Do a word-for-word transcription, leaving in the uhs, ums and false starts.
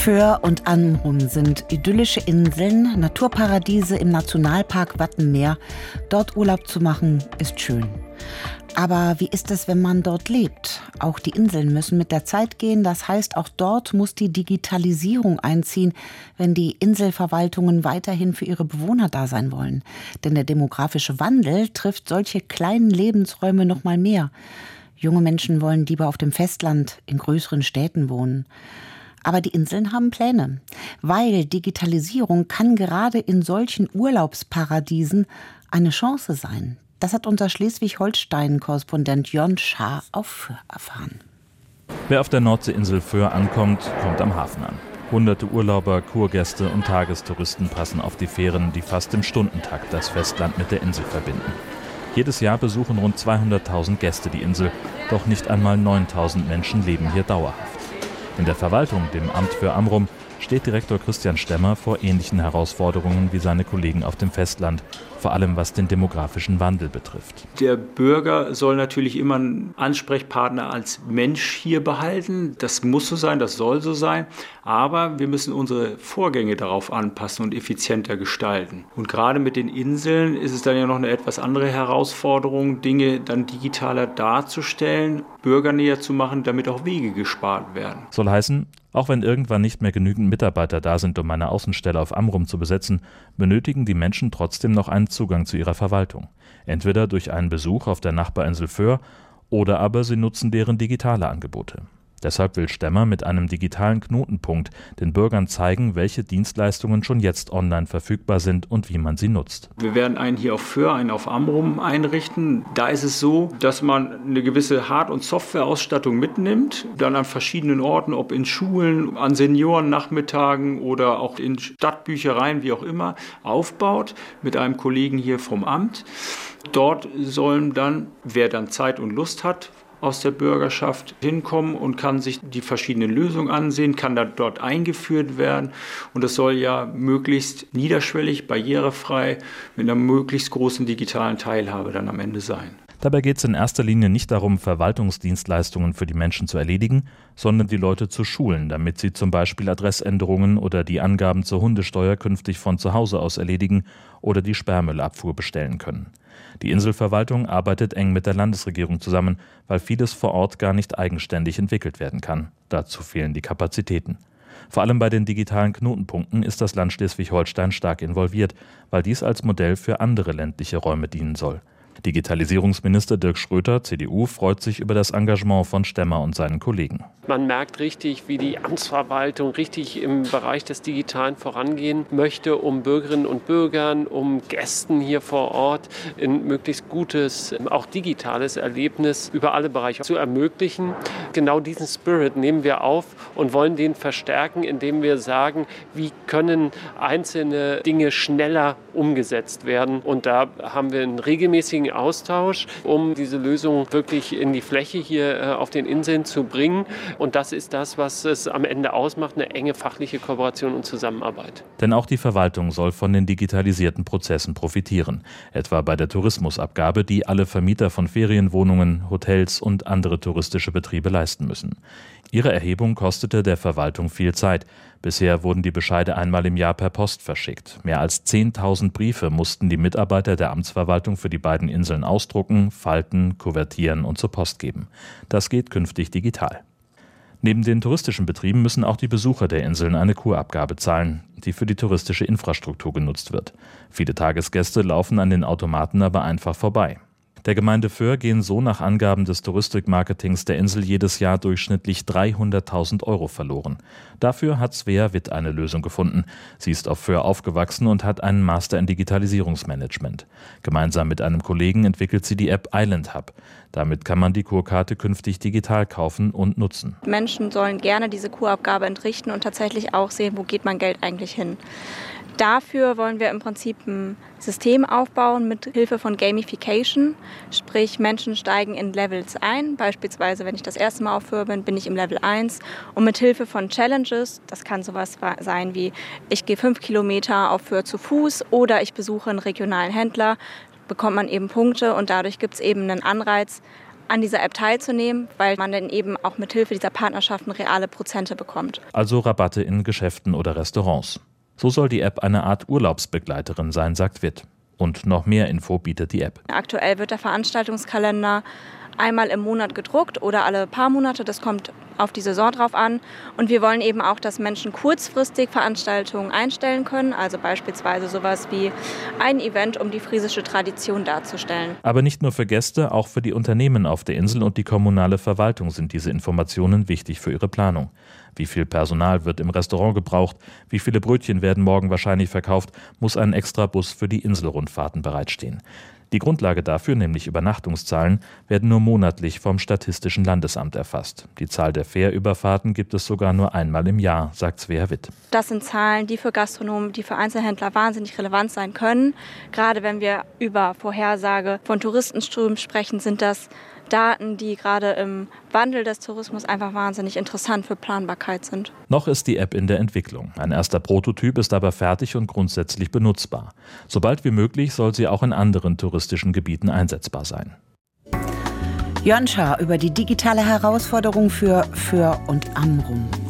Föhr und Amrum sind idyllische Inseln, Naturparadiese im Nationalpark Wattenmeer. Dort Urlaub zu machen, ist schön. Aber wie ist es, wenn man dort lebt? Auch die Inseln müssen mit der Zeit gehen. Das heißt, auch dort muss die Digitalisierung einziehen, wenn die Inselverwaltungen weiterhin für ihre Bewohner da sein wollen. Denn der demografische Wandel trifft solche kleinen Lebensräume noch mal mehr. Junge Menschen wollen lieber auf dem Festland, in größeren Städten wohnen. Aber die Inseln haben Pläne, weil Digitalisierung kann gerade in solchen Urlaubsparadiesen eine Chance sein. Das hat unser Schleswig-Holstein-Korrespondent Jon Schaar auf Föhr erfahren. Wer auf der Nordseeinsel Föhr ankommt, kommt am Hafen an. Hunderte Urlauber, Kurgäste und Tagestouristen passen auf die Fähren, die fast im Stundentakt das Festland mit der Insel verbinden. Jedes Jahr besuchen rund zweihunderttausend Gäste die Insel, doch nicht einmal neuntausend Menschen leben hier dauerhaft. In der Verwaltung, dem Amt für Amrum, steht Direktor Christian Stemmer vor ähnlichen Herausforderungen wie seine Kollegen auf dem Festland, vor allem was den demografischen Wandel betrifft. Der Bürger soll natürlich immer einen Ansprechpartner als Mensch hier behalten. Das muss so sein, das soll so sein. Aber wir müssen unsere Vorgänge darauf anpassen und effizienter gestalten. Und gerade mit den Inseln ist es dann ja noch eine etwas andere Herausforderung, Dinge dann digitaler darzustellen, bürgernäher zu machen, damit auch Wege gespart werden. Soll heißen, auch wenn irgendwann nicht mehr genügend Mitarbeiter da sind, um eine Außenstelle auf Amrum zu besetzen, benötigen die Menschen trotzdem noch einen Zugang zu ihrer Verwaltung. Entweder durch einen Besuch auf der Nachbarinsel Föhr oder aber sie nutzen deren digitale Angebote. Deshalb will Stemmer mit einem digitalen Knotenpunkt den Bürgern zeigen, welche Dienstleistungen schon jetzt online verfügbar sind und wie man sie nutzt. Wir werden einen hier auf Föhr, einen auf Amrum einrichten. Da ist es so, dass man eine gewisse Hard- und Softwareausstattung mitnimmt, dann an verschiedenen Orten, ob in Schulen, an Seniorennachmittagen oder auch in Stadtbüchereien, wie auch immer, aufbaut mit einem Kollegen hier vom Amt. Dort sollen dann, wer dann Zeit und Lust hat, aus der Bürgerschaft hinkommen und kann sich die verschiedenen Lösungen ansehen, kann da dort eingeführt werden. Und das soll ja möglichst niederschwellig, barrierefrei, mit einer möglichst großen digitalen Teilhabe dann am Ende sein. Dabei geht es in erster Linie nicht darum, Verwaltungsdienstleistungen für die Menschen zu erledigen, sondern die Leute zu schulen, damit sie zum Beispiel Adressänderungen oder die Angaben zur Hundesteuer künftig von zu Hause aus erledigen oder die Sperrmüllabfuhr bestellen können. Die Inselverwaltung arbeitet eng mit der Landesregierung zusammen, weil vieles vor Ort gar nicht eigenständig entwickelt werden kann. Dazu fehlen die Kapazitäten. Vor allem bei den digitalen Knotenpunkten ist das Land Schleswig-Holstein stark involviert, weil dies als Modell für andere ländliche Räume dienen soll. Digitalisierungsminister Dirk Schröter, C D U, freut sich über das Engagement von Stemmer und seinen Kollegen. Man merkt richtig, wie die Amtsverwaltung richtig im Bereich des Digitalen vorangehen möchte, um Bürgerinnen und Bürgern, um Gästen hier vor Ort ein möglichst gutes, auch digitales Erlebnis über alle Bereiche zu ermöglichen. Genau diesen Spirit nehmen wir auf und wollen den verstärken, indem wir sagen, wie können einzelne Dinge schneller umgesetzt werden. Und da haben wir einen regelmäßigen Austausch, um diese Lösung wirklich in die Fläche hier auf den Inseln zu bringen. Und das ist das, was es am Ende ausmacht, eine enge fachliche Kooperation und Zusammenarbeit. Denn auch die Verwaltung soll von den digitalisierten Prozessen profitieren. Etwa bei der Tourismusabgabe, die alle Vermieter von Ferienwohnungen, Hotels und andere touristische Betriebe leisten müssen. Ihre Erhebung kostete der Verwaltung viel Zeit. Bisher wurden die Bescheide einmal im Jahr per Post verschickt. Mehr als zehntausend Briefe mussten die Mitarbeiter der Amtsverwaltung für die beiden Inseln ausdrucken, falten, kuvertieren und zur Post geben. Das geht künftig digital. Neben den touristischen Betrieben müssen auch die Besucher der Inseln eine Kurabgabe zahlen, die für die touristische Infrastruktur genutzt wird. Viele Tagesgäste laufen an den Automaten aber einfach vorbei. Der Gemeinde Föhr gehen so nach Angaben des Touristikmarketings der Insel jedes Jahr durchschnittlich dreihunderttausend Euro verloren. Dafür hat Svea Witt eine Lösung gefunden. Sie ist auf Föhr aufgewachsen und hat einen Master in Digitalisierungsmanagement. Gemeinsam mit einem Kollegen entwickelt sie die App Island Hub. Damit kann man die Kurkarte künftig digital kaufen und nutzen. Menschen sollen gerne diese Kurabgabe entrichten und tatsächlich auch sehen, wo geht mein Geld eigentlich hin. Dafür wollen wir im Prinzip ein System aufbauen mit Hilfe von Gamification. Sprich, Menschen steigen in Levels ein. Beispielsweise, wenn ich das erste Mal auf Föhr bin, bin ich im Level eins. Und mit Hilfe von Challenges, das kann sowas sein wie, ich gehe fünf Kilometer auf Föhr zu Fuß oder ich besuche einen regionalen Händler, bekommt man eben Punkte und dadurch gibt es eben einen Anreiz, an dieser App teilzunehmen, weil man dann eben auch mit Hilfe dieser Partnerschaften reale Prozente bekommt. Also Rabatte in Geschäften oder Restaurants. So soll die App eine Art Urlaubsbegleiterin sein, sagt Witt. Und noch mehr Info bietet die App. Aktuell wird der Veranstaltungskalender einmal im Monat gedruckt oder alle paar Monate. Das kommt auf die Saison drauf an. Und wir wollen eben auch, dass Menschen kurzfristig Veranstaltungen einstellen können. Also beispielsweise sowas wie ein Event, um die friesische Tradition darzustellen. Aber nicht nur für Gäste, auch für die Unternehmen auf der Insel und die kommunale Verwaltung sind diese Informationen wichtig für ihre Planung. Wie viel Personal wird im Restaurant gebraucht? Wie viele Brötchen werden morgen wahrscheinlich verkauft? Muss ein extra Bus für die Inselrundfahrten bereitstehen? Die Grundlage dafür, nämlich Übernachtungszahlen, werden nur monatlich vom Statistischen Landesamt erfasst. Die Zahl der Fährüberfahrten gibt es sogar nur einmal im Jahr, sagt Svea Witt. Das sind Zahlen, die für Gastronomen, die für Einzelhändler wahnsinnig relevant sein können. Gerade wenn wir über Vorhersage von Touristenströmen sprechen, sind das Daten, die gerade im Wandel des Tourismus einfach wahnsinnig interessant für Planbarkeit sind. Noch ist die App in der Entwicklung. Ein erster Prototyp ist aber fertig und grundsätzlich benutzbar. Sobald wie möglich soll sie auch in anderen touristischen Gebieten einsetzbar sein. Jörn Schaar über die digitale Herausforderung für Föhr und Amrum.